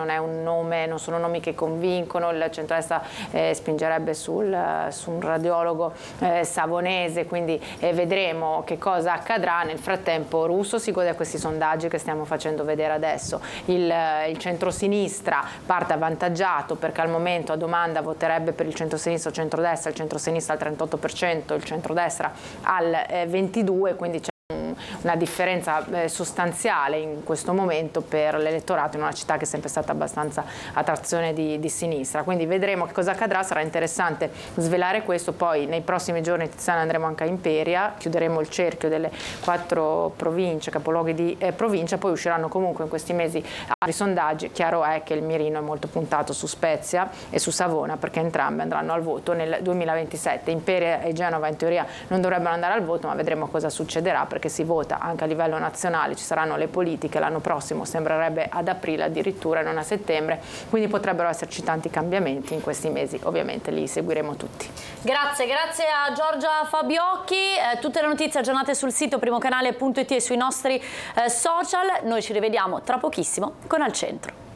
non è un nome, non sono nomi che convincono. Il centrodestra spingerebbe su un radiologo savonese, quindi vedremo che cosa accadrà. Nel frattempo Russo si gode questi sondaggi che stiamo facendo vedere adesso. Il centrosinistra parte avvantaggiato perché al momento a domanda voterebbe per il centrosinistra o centrodestra, il centrosinistra al 38%, il centrodestra al 22%, quindi c'è una differenza sostanziale in questo momento per l'elettorato in una città che è sempre stata abbastanza a trazione di sinistra. Quindi vedremo che cosa accadrà, sarà interessante svelare questo. Poi nei prossimi giorni, Tiziana, andremo anche a Imperia, chiuderemo il cerchio delle 4 province, capoluoghi di provincia, poi usciranno comunque in questi mesi altri sondaggi. Chiaro è che il mirino è molto puntato su Spezia e su Savona, perché entrambe andranno al voto nel 2027. Imperia e Genova in teoria non dovrebbero andare al voto, ma vedremo cosa succederà, perché si vota anche a livello nazionale, ci saranno le politiche l'anno prossimo, sembrerebbe ad aprile addirittura, non a settembre, quindi potrebbero esserci tanti cambiamenti in questi mesi, ovviamente li seguiremo tutti. Grazie a Giorgia Fabiocchi, tutte le notizie aggiornate sul sito primocanale.it e sui nostri social. Noi ci rivediamo tra pochissimo con Al Centro.